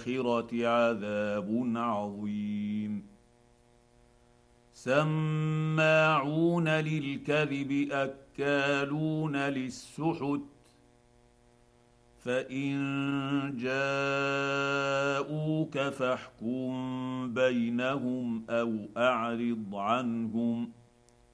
الاخره عذاب عظيم. سماعون للكذب اكالون للسحت فان جاءوك فاحكم بينهم او اعرض عنهم